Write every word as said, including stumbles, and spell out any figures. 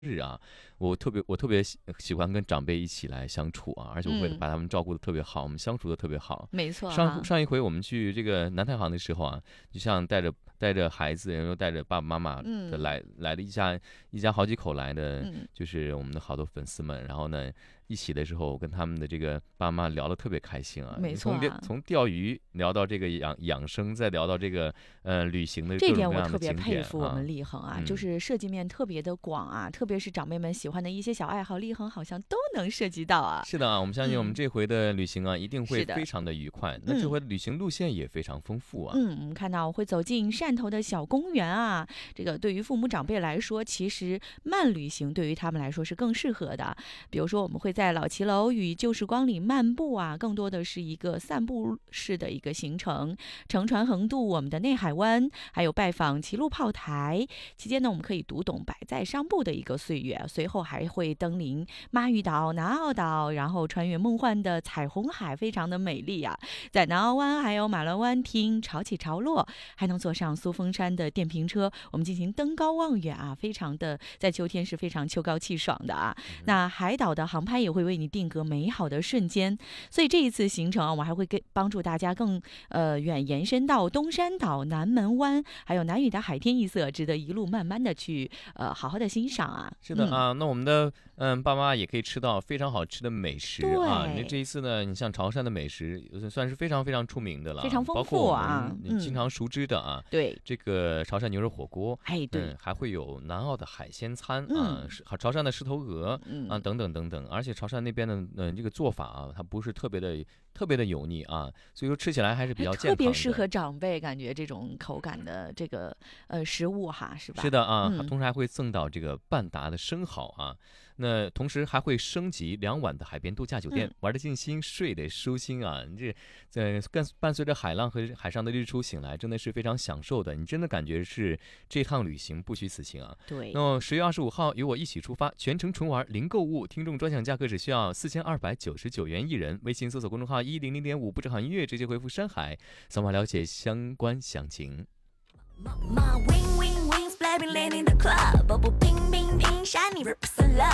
日啊，我特别我特别喜喜欢跟长辈一起来相处啊，而且我会嗯， 把他们照顾的特别好，我们相处的特别好。 没错哈。 上上一回我们去这个南太行的时候啊，就像带着带着孩子，然后带着爸爸妈妈的嗯来来的一家一家好几口来的， 嗯， 就是我们的好多粉丝们。然后呢，一起的时候，我跟他们的这个爸妈聊得特别开心啊，从钓没错啊。 从钓鱼聊到这个养养生，再聊到这个呃旅行的各种这点我特别各样的景佩服我们点啊， 立恒啊，就嗯。 是涉及面特别的广啊，特别是长辈们喜欢的一些小爱好，立恒好像都能涉及到啊。 是的啊，我们相信我们嗯， 这回的旅行啊，一定会是的。 非常的愉快。那这嗯。 回的旅行路线也非常丰富啊。 嗯，我们看到会走进汕头的小公园啊，这个对于父母长辈来说，其实慢旅行对于他们来说是更适合的。比如说，我们会在老骑楼与旧时光里漫步啊，更多的是一个散步式的一个行程，乘船横渡我们的内海湾，还有拜访齐鲁炮台。期间呢，我们可以读懂百载商埠的一个岁月，随后还会登临妈屿岛、南澳岛，然后穿越梦幻的彩虹海，非常的美丽啊。在南澳湾还有马乱湾听潮起潮落，还能坐上苏峰山的电瓶车，我们进行登高望远啊，非常的在秋天是非常秋高气爽的啊。那海岛的航拍也会为你定格美好的瞬间，所以这一次行程啊，我们还会给帮助大家更呃远延伸到东山岛、南门湾，还有南屿的海天一色，值得一路慢慢的去呃好好的欣赏啊。嗯， 是的啊，那我们的嗯爸妈也可以吃到非常好吃的美食啊。你这对， 一次呢，你像潮汕的美食呃算是非常非常出名的了啊， 非常丰包括我富啊。 们嗯经嗯， 常熟知的啊， 对， 这个潮汕牛肉火锅， 哎对， 嗯，还会有南澳的海鲜餐啊， 嗯是潮汕的狮头鹅啊， 嗯。 等等等等。而且潮汕那边的嗯、呃这个做法啊，它不是特别的特别的油腻啊，所以说吃起来还是比还较特别适健康的。 合长辈，感觉这种口感的这个呃食物哈，是吧？ 是的啊， 嗯， 同时还会赠到这个半打的生蚝啊，那同时还会升级两晚的海边度假酒店， 嗯， 玩的尽兴，睡得舒心啊！你这在伴伴随着海浪和海上的日出醒来，真的是非常享受的。你真的感觉是这趟旅行不虚此行啊！那对。 么十月二十五号与我一起出发，全程纯玩零购物，听众专享价格只需要四千二百九十九元一人。微信搜索公众号一零零点五不止好音乐，直接回复深海，扫码了解相关详情。 My wing wing wings, blabbing lane in the club, bubble ping ping ping, shiny represent love.